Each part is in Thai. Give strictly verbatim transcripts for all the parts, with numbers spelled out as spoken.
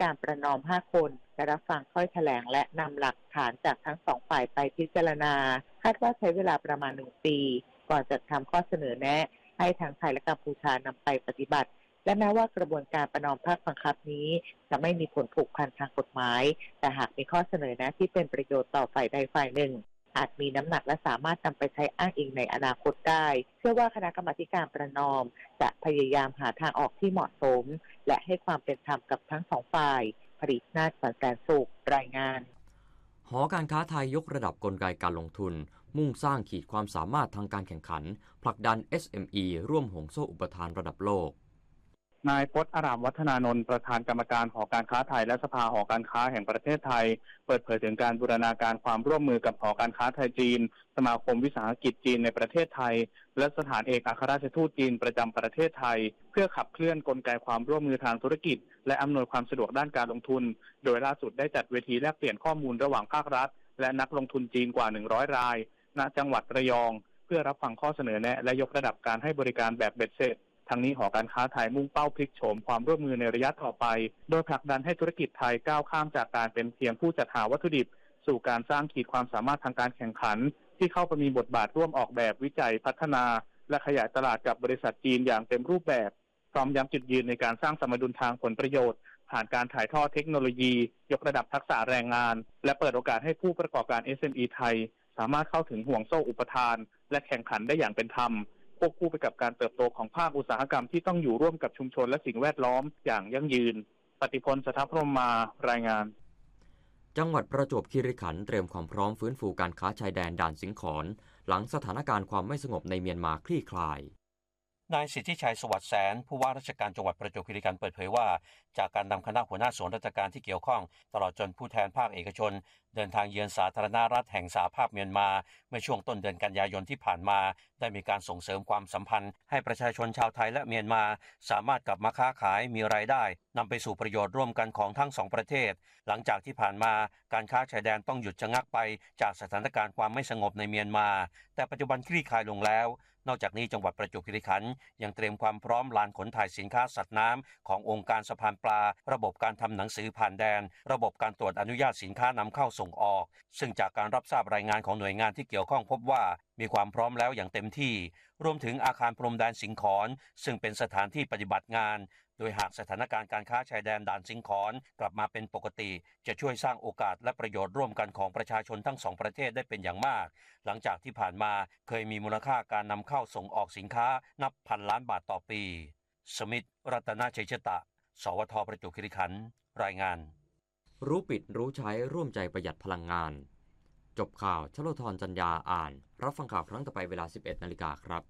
การประนอมห้าคนจะรับฟังถ้อยแถลงและนำหลักฐานจากทั้งสองฝ่ายไปพิจารณาคาดว่าใช้เวลาประมาณหนึ่งปีก่อนจะทำข้อเสนอแนะให้ทั้งไทยและกัมพูชานำไปปฏิบัติและแม้ว่ากระบวนการประนอมภาคบังคับนี้จะไม่มีผลผูกพันทางกฎหมายแต่หากมีข้อเสนอแนะที่เป็นประโยชน์ต่อฝ่ายใดฝ่ายหนึ่งอาจมีน้ำหนักและสามารถนำไปใช้อ้างอิงในอนาคตได้เชื่อว่าคณะกรรมาการประนอมจะพยายามหาทางออกที่เหมาะสมและให้ความเป็นธรรมกับทั้งสองฝ่ายผลิตนาฏสันแสนสุขรายงานหอการค้าไทยยกระดับกลไกการลงทุนมุ่งสร้างขีดความสามารถทางการแข่งขันผลักดัน เอส เอ็ม อี ร่วมห่วงโซ่อุปทานระดับโลกนายพจน์อารามวัฒนานนท์ประธานกรรมการหอการค้าไทยและสภาหอการค้าแห่งประเทศไทยเปิดเผยถึงการบูรณาการความร่วมมือกับหอการค้าไทยจีนสมาคมวิสาหกิจจีนในประเทศไทยและสถานเอกอัครราชทูตจีนประจำประเทศไทยเพื่อขับเคลื่อนกลไกความร่วมมือทางธุรกิจและอำนวยความสะดวกด้านการลงทุนโดยล่าสุดได้จัดเวทีแลกเปลี่ยนข้อมูลระหว่างภาครัฐและนักลงทุนจีนกว่าหนึ่งร้อยรายณจังหวัดระยองเพื่อรับฟังข้อเสนอแนะและยกระดับการให้บริการแบบเบ็ดเสร็จทั้งนี้หอการค้าไทยมุ่งเป้าพลิกโฉมความร่วมมือในระยะต่อไปโดยผลักดันให้ธุรกิจไทยก้าวข้ามจากการเป็นเพียงผู้จัดหาวัตถุดิบสู่การสร้างขีดความสามารถทางการแข่งขันที่เข้าไปมีบทบาทร่วมออกแบบวิจัยพัฒนาและขยายตลาดกับบริษัทจีนอย่างเต็มรูปแบบพร้อมย้ำจุดยืนในการสร้างสมดุลทางผลประโยชน์ผ่านการถ่ายทอดเทคโนโลยียกระดับทักษะแรงงานและเปิดโอกาสให้ผู้ประกอบการ เอส เอ็ม อี ไทยสามารถเข้าถึงห่วงโซ่อุปทานและแข่งขันได้อย่างเป็นธรรมควบคู่ไปกับการเติบโตของภาคอุตสาหกรรมที่ต้องอยู่ร่วมกับชุมชนและสิ่งแวดล้อมอย่างยั่งยืนปฏิพล สถพรหมมารายงานจังหวัดประจวบคีรีขันธ์เตรียมความพร้อมฟื้นฟูการค้าชายแดนด่านสิงขรหลังสถานการณ์ความไม่สงบในเมียนมาคลี่คลายนายสิทธิชัยสวัสดิ์แสนผู้ว่าราชการจังหวัดประจวบคีรีขันธ์เปิดเผยว่าจากการนำคณะหัวหน้าส่วนราชการที่เกี่ยวข้องตลอดจนผู้แทนภาคเอกชนเดินทางเยือนสาธารณรัฐแห่งสหภาพเมียนมาเมื่อช่วงต้นเดือนกันยายนที่ผ่านมาได้มีการส่งเสริมความสัมพันธ์ให้ประชาชนชาวไทยและเมียนมาสามารถกลับมาค้าขายมีรายได้นำไปสู่ประโยชน์ร่วมกันของทั้งสองประเทศหลังจากที่ผ่านมาการค้าชายแดนต้องหยุดชะงักไปจากสถานการณ์ความไม่สงบในเมียนมาแต่ปัจจุบันคลี่คลายลงแล้วนอกจากนี้จังหวัดประจวบคีรีขันธ์ยังเตรียมความพร้อมลานขนถ่ายสินค้าสัตว์น้ำขององค์การสะพานปลาระบบการทำหนังสือผ่านแดนระบบการตรวจอนุญาตสินค้านำเข้าส่งออกซึ่งจากการรับทราบรายงานของหน่วยงานที่เกี่ยวข้องพบว่ามีความพร้อมแล้วอย่างเต็มที่รวมถึงอาคารพรมแดนสิงขรซึ่งเป็นสถานที่ปฏิบัติงานโดยหากสถานการณ์การค้าชายแดนด่านสิงขรกลับมาเป็นปกติจะช่วยสร้างโอกาสและประโยชน์ร่วมกันของประชาชนทั้งสองประเทศได้เป็นอย่างมากหลังจากที่ผ่านมาเคยมีมูลค่าการนำเข้าส่งออกสินค้านับพันล้านบาทต่อปีสมิทธิ์รัตนชัยชตะสวทประจวบคีรีขันธ์รายงานรู้ปิดรู้ใช้ร่วมใจประหยัดพลังงานจบข่าวชโลธรจัญญาอ่านรับฟังข่าวครั้งต่อไปเวลา สิบเอ็ดนาฬิกา นครับ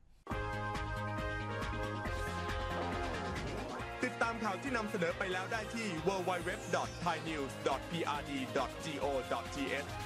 ติดตามข่าวที่นำเสนอไปแล้วได้ที่ ดับเบิลยู ดับเบิลยู ดับเบิลยู ดอท ไทยนิวส์ ดอท พี อาร์ ดี ดอท จี โอ ดอท ที เอช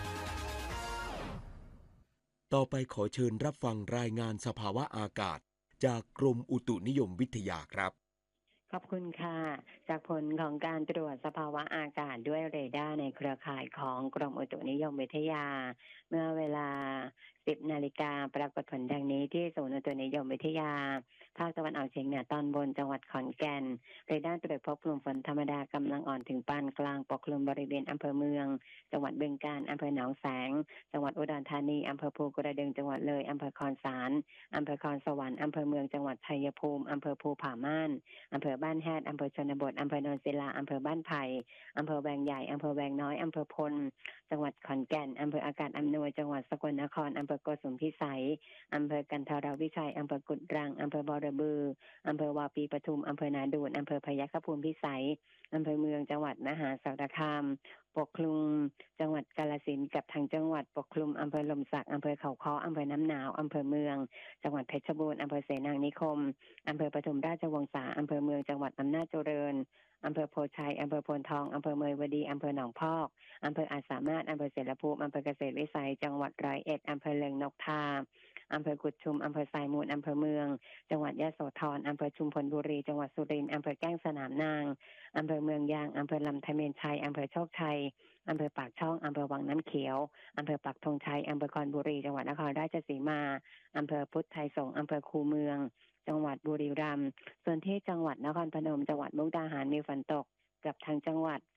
ต่อไปขอเชิญรับฟังรายงานสภาวะอากาศจากกรมอุตุนิยมวิทยาครับขอบคุณค่ะจากผลของการตรวจสภาวะอากาศด้วยเรดาร์ในเครือข่ายของกรมอุตุนิยมวิทยาเมื่อเวลา สิบนาฬิกาปรากฏผลดังนี้ที่ศูนย์อุตุนิยมวิทยาภาคตะวันออกเฉียงเหนือตอนบนจังหวัดขอนแก่นเรดาร์ตรวจพบกลุ่มฝนธรรมดากำลังอ่อนถึงปานกลางปกคลุมบริเวณอำเภอเมืองจังหวัดบึงกาฬอำเภอหนองแสงจังหวัดอุดรธานีอำเภอภูกระดึงจังหวัดเลยอำเภอคอนสารอำเภอคอนสวรรค์อำเภอเมืองจังหวัดชัยภูมิอำเภอภูผาม่านอำเภอบ้านแฮดอำเภอชนบทอำเภอโนนศิลาอำเภอบ้านไผ่อำเภอแวงใหญ่อำเภอแวงน้อยอำเภอพลจังหวัดขอนแก่นอำเภออากาศอำนวยจังหวัดสกลนครอำเภอโกสุมพิสัยอำเภอกันทรวิชัยอำเภอกุดรังอำเภอบอระบืออำเภอวาปีปทุมอำเภอนาดูนอำเภอพยัคฆภูมิพิสัยอำเภอเมืองจังหวัดมหาสารคามปกคลุมจังหวัดกาฬสินธุ์กับทางจังหวัดปกคลุมอำเภอลมสักอำเภอเขาค้ออำเภอน้ำหนาวอำเภอเมืองจังหวัดเพชรบูรณ์อำเภอเสนางนิคมอำเภอปทุมราชวงศาอำเภอเมืองจังหวัดอำนาจเจริญอำเภอโพชัยอำเภอโพนทองอำเภอเมยวดีอำเภอหนองพอกอำเภออาจสามารถอำเภอเสรภูมิอำเภอเกษตรวิสัยจังหวัดร้อยเอ็ดอำเภอเลิงนกทาอำเภอกุดชุมอำเภอสายมูลอำเภอเมืองจังหวัดยโสธรอำเภอชุมพลบุรีจังหวัดสุรินทร์อำเภอแก้งสนามนางอำเภอเมืองยางอำเภอลำทะเมนชัยอำเภอโชคชัยอำเภอปากช่องอำเภอวังน้ำเขียวอำเภอปักธงชัยอำเภอคอนบุรีจังหวัดนครราชสีมาอำเภอพุทธไทยสงฆ์อำเภอคูเมืองจังหวัดบุรีรัมย์ส่วนที่จังหวัดนครพนมจังหวัดมุกดาหารมีฝนตกกับทางจังหวัด